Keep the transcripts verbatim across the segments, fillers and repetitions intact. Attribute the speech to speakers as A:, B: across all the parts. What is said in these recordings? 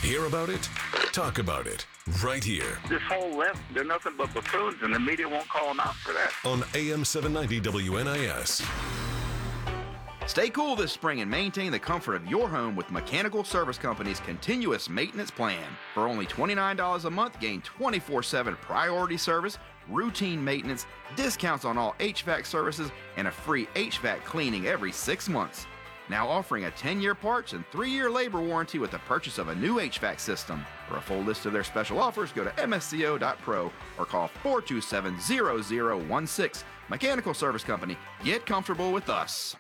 A: Hear about it? Talk about it. Right here.
B: This whole left, they're nothing but buffoons, and the media won't call them out for that.
A: On A M seven ninety W N I S.
C: Stay cool this spring and maintain the comfort of your home with Mechanical Service Company's continuous maintenance plan. For only twenty-nine dollars a month, gain twenty-four seven priority service, routine maintenance, discounts on all H V A C services, and a free H V A C cleaning every six months. Now offering a ten-year parts and three-year labor warranty with the purchase of a new H V A C system. For a full list of their special offers, go to M S C O dot pro or call four two seven, zero zero one six. Mechanical Service Company. Get comfortable with us.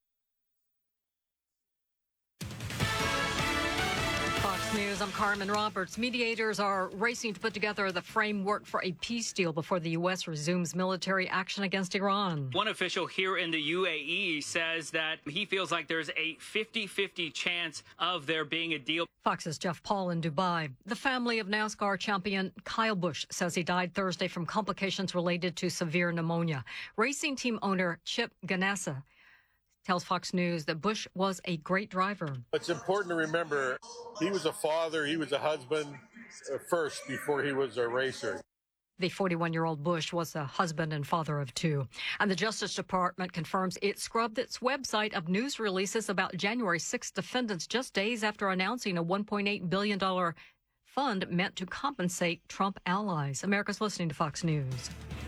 D: News. I'm Carmen Roberts. Mediators are racing to put together the framework for a peace deal before the U S resumes military action against Iran.
E: One official here in the U A E says that he feels like there's a fifty-fifty chance of there being a deal.
D: Fox's Jeff Paul in Dubai. The family of NASCAR champion Kyle Busch says he died Thursday from complications related to severe pneumonia. Racing team owner Chip Ganassa tells Fox News that Busch was a great driver.
F: It's important to remember he was a father, he was a husband uh, first before he was a racer.
D: The forty-one-year-old Busch was a husband and father of two. And the Justice Department confirms it scrubbed its website of news releases about January sixth defendants just days after announcing a one point eight billion dollars fund meant to compensate Trump allies. America's listening to Fox News.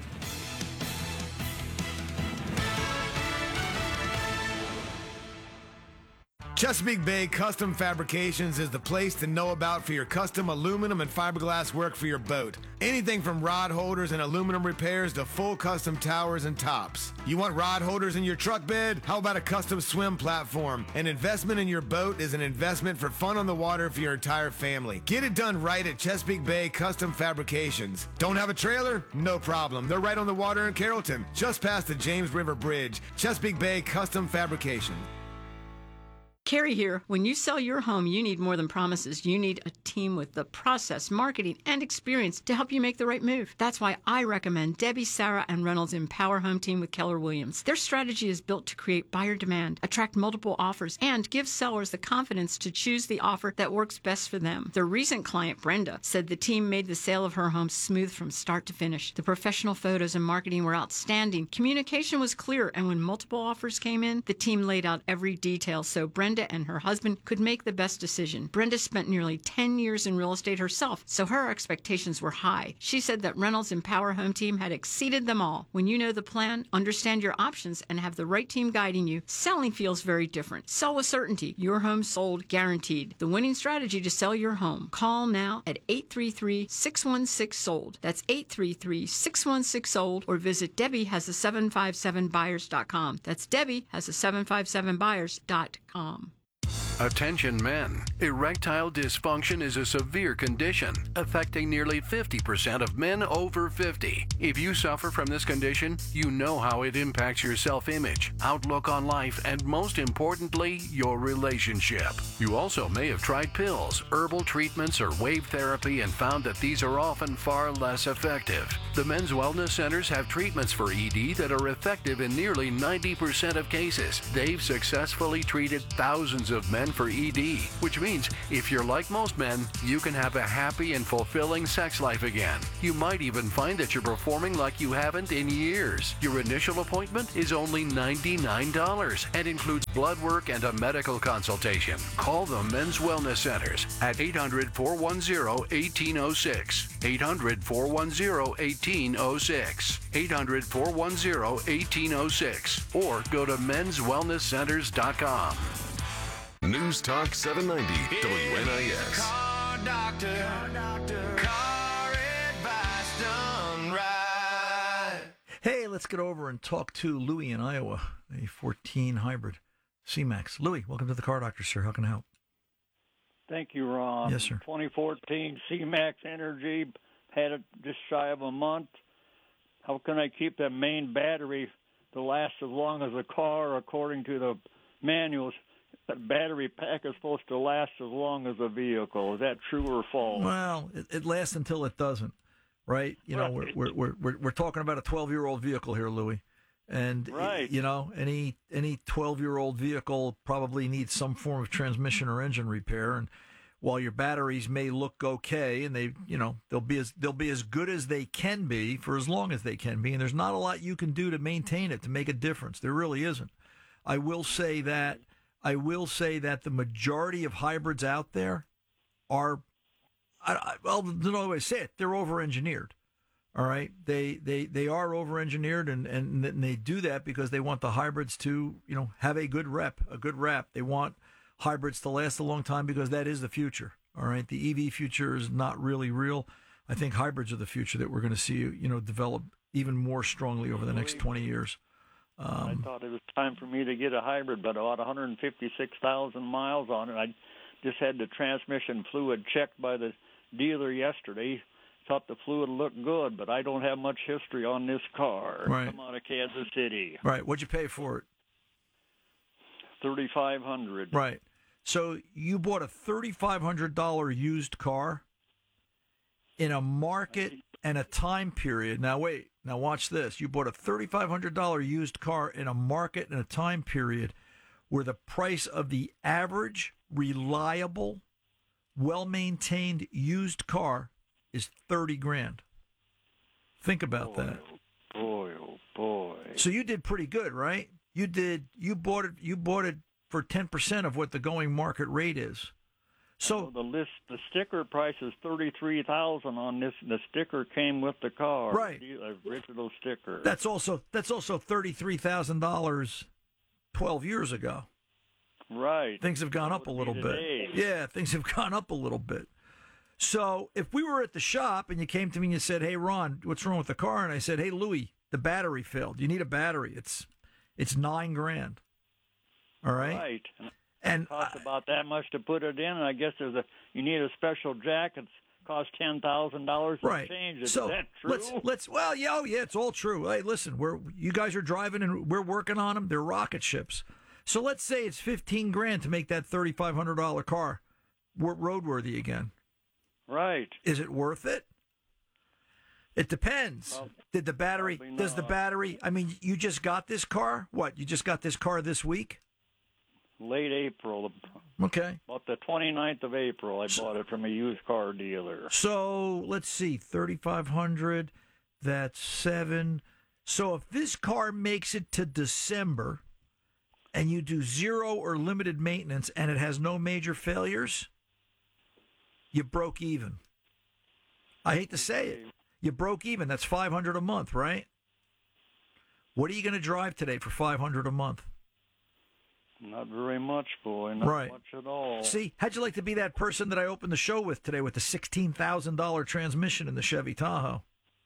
G: Chesapeake Bay Custom Fabrications is the place to know about for your custom aluminum and fiberglass work for your boat. Anything from rod holders and aluminum repairs to full custom towers and tops. You want rod holders in your truck bed? How about a custom swim platform? An investment in your boat is an investment for fun on the water for your entire family. Get it done right at Chesapeake Bay Custom Fabrications. Don't have a trailer? No problem. They're right on the water in Carrollton, just past the James River Bridge. Chesapeake Bay Custom Fabrication.
H: Carrie here. When you sell your home, you need more than promises. You need a team with the process, marketing, and experience to help you make the right move. That's why I recommend Debbie, Sarah, and Reynolds Empower Home Team with Keller Williams. Their strategy is built to create buyer demand, attract multiple offers, and give sellers the confidence to choose the offer that works best for them. Their recent client, Brenda, said the team made the sale of her home smooth from start to finish. The professional photos and marketing were outstanding. Communication was clear, and when multiple offers came in, the team laid out every detail so Brenda and her husband could make the best decision. Brenda spent nearly ten years in real estate herself, so her expectations were high. She said that Reynolds Empower Home Team had exceeded them all. When you know the plan, understand your options, and have the right team guiding you, selling feels very different. Sell with certainty. Your home sold guaranteed. The winning strategy to sell your home. Call now at eight three three, six one six, sold. That's eight three three, six one six, sold, or visit Debbie has a seven five seven buyers dot com. That's Debbie has a seven five seven buyers dot com.
I: Attention men. Erectile dysfunction is a severe condition affecting nearly fifty percent of men over fifty. If you suffer from this condition, you know how it impacts your self-image, outlook on life, and most importantly, your relationship. You also may have tried pills, herbal treatments, or wave therapy and found that these are often far less effective. The Men's Wellness Centers have treatments for E D that are effective in nearly ninety percent of cases. They've successfully treated thousands of men for E D, which means if you're like most men, you can have a happy and fulfilling sex life again. You might even find that you're performing like you haven't in years. Your initial appointment is only ninety-nine dollars and includes blood work and a medical consultation. Call the Men's Wellness Centers at eight hundred, four one zero, one eight zero six. eight hundred, four one zero, one eight zero six. eight hundred, four one zero, one eight zero six. Or go to mens wellness centers dot com.
A: News Talk seven ninety W N I S.
J: Car doctor, car advice done right.
K: Hey, let's get over and talk to Louis in Iowa, a fourteen hybrid C-Max. Louis, welcome to the Car Doctor, sir. How can I help?
L: Thank you, Ron.
K: Yes, sir.
L: twenty fourteen C-Max Energy, had it just shy of a month. How can I keep that main battery to last as long as the car, according to the manuals? The battery pack is supposed to last as long as the vehicle. Is that true or false?
K: Well, it, it lasts until it doesn't, right? You know,
L: Right.
K: we're, we're we're we're talking about a twelve-year-old vehicle here, Louis, and
L: Right.
K: you know, any any twelve-year-old vehicle probably needs some form of transmission or engine repair, and while your batteries may look okay, and they, you know, they'll be as they'll be as good as they can be for as long as they can be, and there's not a lot you can do to maintain it to make a difference. There really isn't. I will say that I will say that the majority of hybrids out there are, I, I, well, there's no way to say it. They're over-engineered. All right, they they they are over-engineered, and, and and they do that because they want the hybrids to, you know, have a good rep, a good rap. They want hybrids to last a long time because that is the future. All right, the E V future is not really real. I think hybrids are the future that we're going to see, you know, develop even more strongly over the next twenty years. Um,
L: I thought it was time for me to get a hybrid, but about one hundred fifty-six thousand miles on it. I just had the transmission fluid checked by the dealer yesterday. Thought the fluid looked good, but I don't have much history on this car.
K: Right.
L: I'm out of Kansas City.
K: Right. What'd you pay for it?
L: thirty-five hundred dollars.
K: Right. So you bought a thirty-five hundred dollars used car in a market and a time period. Now, wait. Now, watch this. You bought a thirty-five hundred dollars used car in a market and a time period where the price of the average, reliable, well-maintained used car is thirty grand. Think about
L: boy,
K: that.
L: Oh boy, oh boy.
K: So you did pretty good, right? You did. You bought it. You bought it for ten percent of what the going market rate is. So
L: the list, the sticker price is thirty-three thousand on this. The sticker came with the car,
K: right?
L: The original sticker.
K: That's also that's also thirty-three thousand dollars twelve years ago.
L: Right.
K: Things have gone up a little bit.
L: Today.
K: Yeah, things have gone up a little bit. So if we were at the shop and you came to me and you said, "Hey, Ron, what's wrong with the car?" and I said, "Hey, Louie, the battery failed. You need a battery. It's it's nine grand." All right.
L: Right.
K: And
L: it costs about that much to put it in. And I guess there's a you need a special jack. It's cost ten thousand dollars to
K: right.
L: change it.
K: So
L: is that true?
K: let's let's well, yeah, oh yeah, it's all true. Hey, listen, we're you guys are driving and we're working on them. They're rocket ships. So let's say it's fifteen grand to make that thirty-five hundred dollar car roadworthy again.
L: Right.
K: Is it worth it? It depends.
L: Well,
K: Did the battery, does the battery, I mean, you just got this car? What, you just got this car this week?
L: Late April.
K: Okay.
L: About the twenty-ninth of April, I bought it from a used car dealer.
K: So let's see, thirty-five hundred, that's seven. So if this car makes it to December and you do zero or limited maintenance and it has no major failures, you broke even. I hate to say it. You broke even. That's five hundred dollars a month, right? What are you going to drive today for five hundred dollars a month?
L: Not very much, boy. Not
K: right.
L: much at all.
K: See, how'd you like to be that person that I opened the show with today with the sixteen thousand dollars transmission in the Chevy Tahoe?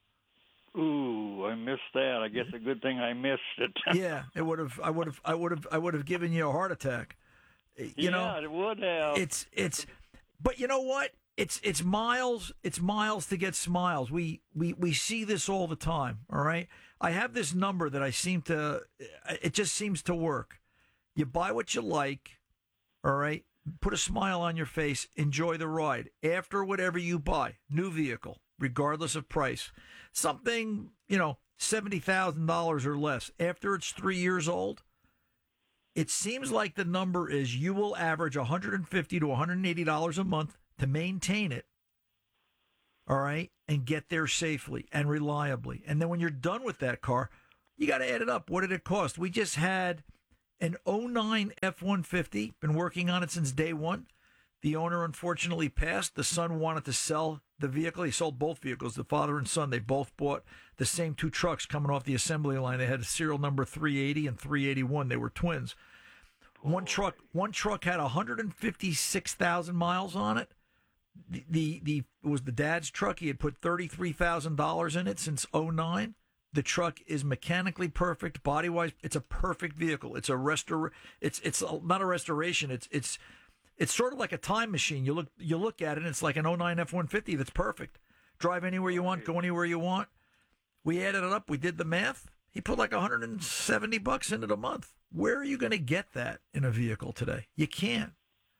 L: Ooh, I missed that. I guess a good thing I missed it.
K: Yeah, it would have. I would have. I would have. I would have given you a heart attack. You
L: yeah,
K: know,
L: it would have.
K: It's it's. But you know what? It's it's miles. It's miles to get smiles. We we we see this all the time. All right. I have this number that I seem to. It just seems to work. You buy what you like. All right. Put a smile on your face. Enjoy the ride. After whatever you buy, new vehicle, regardless of price, something you know, seventy thousand dollars or less. After it's three years old, it seems like the number is you will average one hundred fifty to one hundred eighty dollars a month to maintain it, all right, and get there safely and reliably. And then when you're done with that car, you got to add it up. What did it cost? We just had an oh nine F one fifty, been working on it since day one. The owner unfortunately passed. The son wanted to sell the vehicle. He sold both vehicles, the father and son. They both bought the same two trucks coming off the assembly line. They had a serial number three eighty and three eighty-one. They were twins. One truck, one truck had one hundred fifty-six thousand miles on it. The, the the it was the dad's truck. He had put thirty-three thousand dollars in it since oh nine. The truck is mechanically perfect, body wise. It's a perfect vehicle. It's a restor. It's it's a, not a restoration. It's it's it's sort of like a time machine. You look you look at it, and it's like an oh nine F one fifty that's perfect. Drive anywhere you want, go anywhere you want. We added it up. We did the math. He put like one hundred seventy bucks in it a month. Where are you going to get that in a vehicle today? You can't.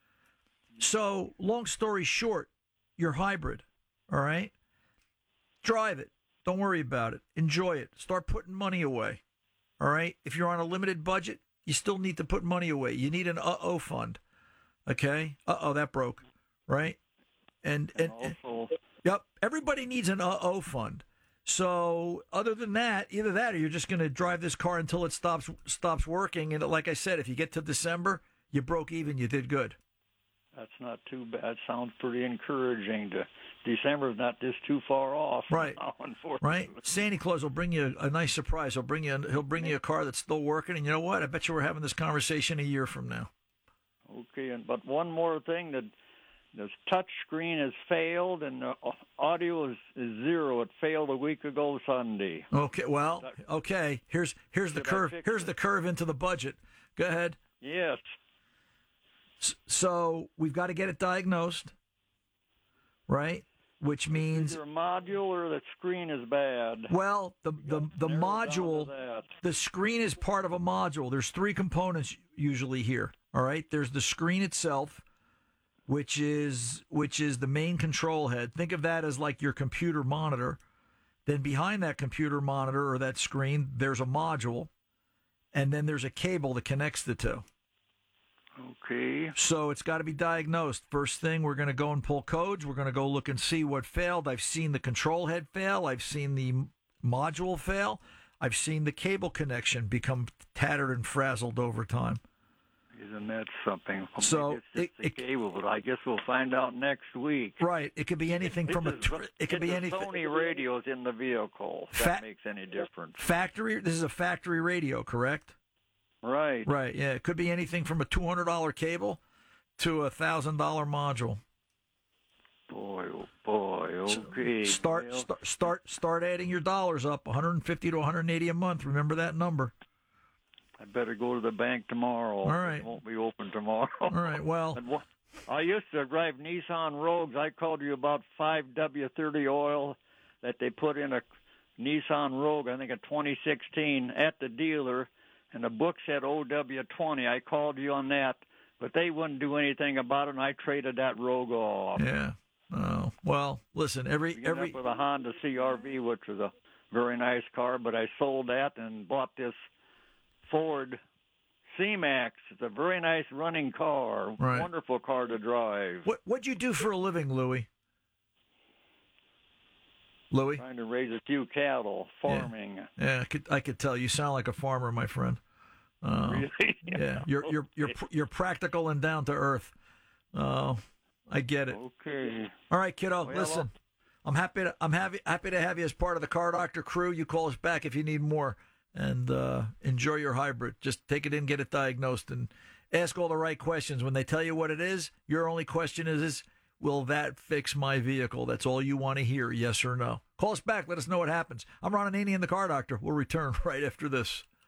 K: So, long story short, you're hybrid, all right? Drive it. Don't worry about it. Enjoy it. Start putting money away, all right? If you're on a limited budget, you still need to put money away. You need an uh-oh fund, okay? Uh-oh, that broke. right? And and,
L: And also,
K: yep, everybody needs an uh-oh fund. So other than that, either that or you're just going to drive this car until it stops stops working. And like I said, if you get to December, you broke even, you did good.
L: that's not too bad. Sounds pretty encouraging. To December's not just too far off.
K: Right.
L: Now, unfortunately.
K: Right? Santa Claus will bring you a nice surprise. He'll bring you he'll bring you a car that's still working. And you know what? I bet you we're having this conversation a year from now.
L: Okay, and but one more thing, that the touch screen has failed and the audio is, is zero. It failed a week ago Sunday.
K: Okay, well, okay. Here's here's the
L: Should I
K: curve.
L: fix
K: Here's
L: it?
K: the curve into the budget. Go ahead.
L: Yes.
K: S- So we've got to get it diagnosed, right? Which means,
L: Either module or the screen is bad.
K: well, the the the
L: Narrow down
K: module,
L: to that.
K: the screen is part of a module. There's three components usually here. All right. There's the screen itself, which is which is the main control head. Think of that as like your computer monitor. Then behind that computer monitor or that screen, there's a module, and then there's a cable that connects the two.
L: Okay.
K: So it's got to be diagnosed. First thing, we're going to go and pull codes. We're going to go look and see what failed. I've seen the control head fail. I've seen the m- module fail. I've seen the cable connection become tattered and frazzled over time.
L: Isn't that something? Well,
K: So
L: maybe it's just
K: it-
L: the cable, but I guess we'll find out next week.
K: Right. It could be anything from a.
L: It's
K: Tr- it could be
L: it's
K: anything.
L: Sony radios in the vehicle. If
K: Fa-
L: that makes any difference.
K: Factory. This is a factory radio, correct?
L: Right.
K: Right. Yeah. It could be anything from a two hundred dollar cable to a thousand dollar module.
L: Boy, oh boy. Okay.
K: Start
L: Well,
K: start start start adding your dollars up. one hundred fifty to one hundred eighty a month. Remember that number.
L: I better go to the bank tomorrow.
K: All right.
L: It won't be open tomorrow.
K: All right. Well,
L: And wha- I used to drive Nissan Rogues. I called you about five W thirty oil that they put in a Nissan Rogue, I think a twenty sixteen, at the dealer, and the book said O W twenty. I called you on that, but they wouldn't do anything about it, and I traded that Rogue off.
K: yeah. Oh well. Listen. Every
L: We ended
K: every
L: up with a Honda C R V, which was a very nice car, but I sold that and bought this Ford C-Max. It's a very nice running car.
K: Right.
L: Wonderful car to drive.
K: what what'd you do for a living, Louis? Louis.
L: Trying to raise a few cattle, farming.
K: Yeah, I could I could tell you sound like a farmer, my friend. Uh,
L: Really?
K: Yeah, you're you're you're pr- you're practical and down to earth. Oh, I get it.
L: Okay.
K: All right, kiddo.
L: Well,
K: listen, I'm happy to I'm happy happy to have you as part of the Car Doctor crew. You call us back if you need more, and uh, enjoy your hybrid. Just take it in, get it diagnosed, and ask all the right questions. When they tell you what it is, your only question is, is will that fix my vehicle? That's all you want to hear, yes or no. Call us back. Let us know what happens. I'm Ron Ananian, the Car Doctor. We'll return right after this.